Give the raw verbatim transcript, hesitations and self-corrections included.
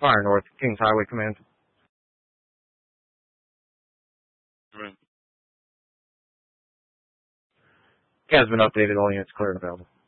Fire North, Kings Highway Command. Right. Has been updated. All units clear and available.